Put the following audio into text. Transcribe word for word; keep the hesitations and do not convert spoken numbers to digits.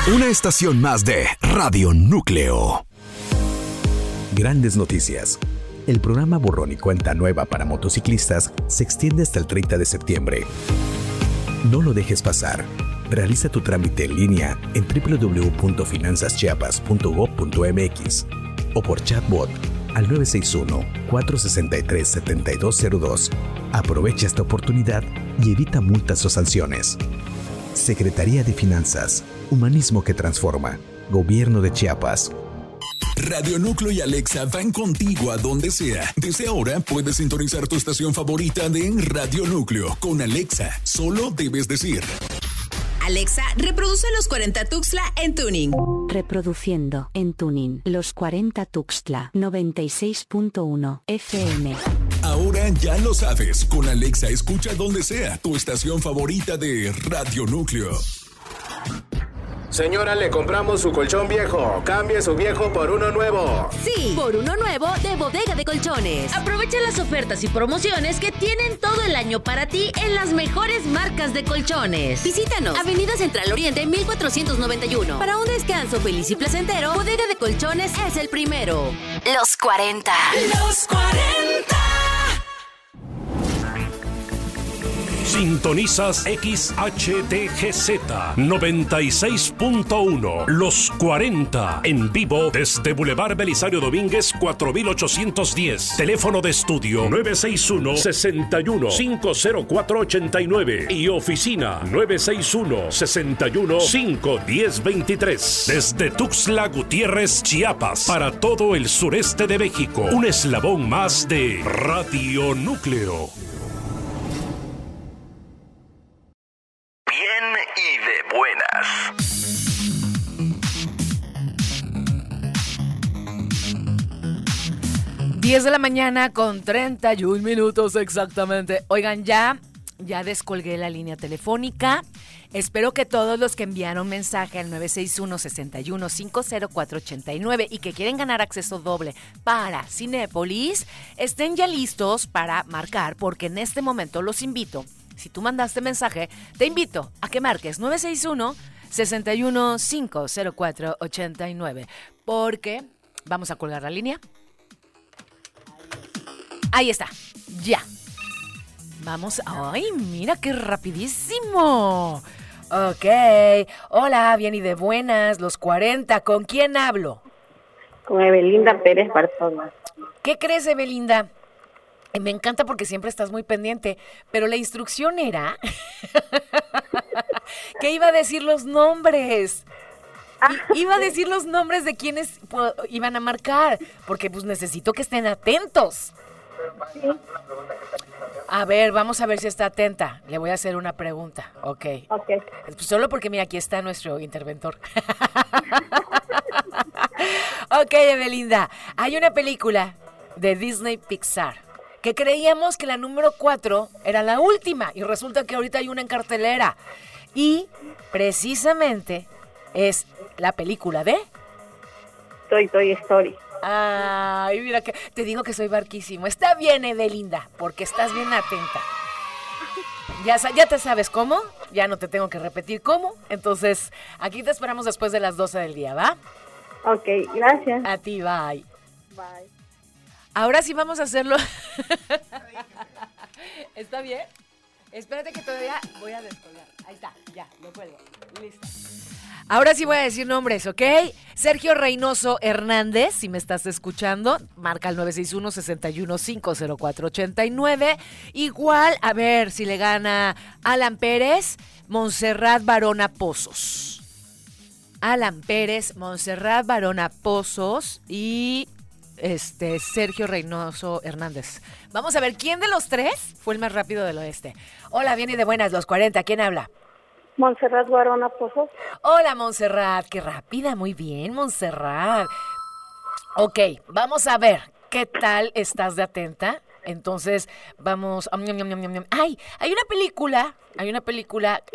Una estación más de Radio Núcleo. Grandes noticias. El programa Borrón y Cuenta Nueva para motociclistas se extiende hasta el treinta de septiembre. No lo dejes pasar. Realiza tu trámite en línea en doble u doble u doble u punto finanzas chiapas punto gob punto eme equis o por chatbot al nueve seis uno, cuatro seis tres, siete dos cero dos. Aprovecha esta oportunidad y evita multas o sanciones. Secretaría de Finanzas, Humanismo que Transforma, Gobierno de Chiapas. Radio Núcleo y Alexa van contigo a donde sea. Desde ahora puedes sintonizar tu estación favorita de Radio Núcleo con Alexa. Solo debes decir: Alexa, reproduce Los cuarenta Tuxtla en tuning. Reproduciendo en tuning Los cuarenta Tuxtla noventa y seis punto uno F M. Ahora ya lo sabes. Con Alexa escucha donde sea tu estación favorita de Radio Núcleo. Señora, le compramos su colchón viejo. Cambie su viejo por uno nuevo. Sí, por uno nuevo de Bodega de Colchones. Aprovecha las ofertas y promociones que tienen todo el año para ti en las mejores marcas de colchones. Visítanos. Avenida Central Oriente, mil cuatrocientos noventa y uno. Para un descanso feliz y placentero, Bodega de Colchones es el primero. Los cuarenta. Los cuarenta. Sintonizas X H T G Z noventa y seis punto uno. Los cuarenta. En vivo desde Boulevard Belisario Domínguez cuatro mil ochocientos diez. Teléfono de estudio nueve seis uno, seis uno, cinco cero cuatro ocho nueve. Y oficina nueve seis uno, seis uno, cinco uno cero dos tres. Desde Tuxtla Gutiérrez, Chiapas. Para todo el sureste de México. Un eslabón más de Radio Núcleo. Y de buenas. diez de la mañana con treinta y un minutos exactamente. Oigan, ya, ya descolgué la línea telefónica. Espero que todos los que enviaron mensaje al nueve seis uno, seis uno, cinco cero cuatro ocho nueve y que quieren ganar acceso doble para Cinépolis estén ya listos para marcar, porque en este momento los invito. Si tú mandaste mensaje, te invito a que marques nueve seis uno, seis uno, cinco cero cuatro ocho nueve, porque vamos a colgar la línea. Ahí está, ya. Vamos, ay, mira qué rapidísimo. Ok, hola, bien y de buenas, los cuarenta, ¿con quién hablo? Con Evelinda Pérez Barzona. ¿Qué crees, Evelinda? Me encanta porque siempre estás muy pendiente, pero la instrucción era que iba a decir los nombres. I- iba a decir los nombres de quienes pues, iban a marcar, porque pues necesito que estén atentos. Sí. A ver, vamos a ver si está atenta. Le voy a hacer una pregunta. Ok. Ok. Pues solo porque, mira, aquí está nuestro interventor. Ok, Evelinda. Hay una película de Disney Pixar que creíamos que la número cuatro era la última y resulta que ahorita hay una en cartelera. Y precisamente es la película de... Toy Toy Story. Ay, mira que te digo que soy barquísimo. Está bien, Evelinda, porque estás bien atenta. Ya, ya te sabes cómo, ya no te tengo que repetir cómo. Entonces, aquí te esperamos después de las doce del día, ¿va? Ok, gracias. A ti, bye. Bye. Ahora sí vamos a hacerlo. ¿Está bien? Espérate que todavía voy a descolgar. Ahí está, ya, lo cuelgo. Listo. Ahora sí voy a decir nombres, ¿ok? Sergio Reynoso Hernández, si me estás escuchando, marca el nueve seis uno, seis uno, cinco cero cuatro ocho nueve. Igual, a ver si le gana Alan Pérez, Montserrat Barona Pozos. Alan Pérez, Montserrat Barona Pozos y... Este, Sergio Reynoso Hernández. Vamos a ver, ¿quién de los tres fue el más rápido del oeste? Hola, bien y de buenas, los cuarenta, ¿quién habla? Montserrat Barona Pozos. Hola, Montserrat, qué rápida, muy bien, Montserrat. Ok, vamos a ver, ¿qué tal estás de atenta? Entonces, vamos... Ay, hay una película, hay una película...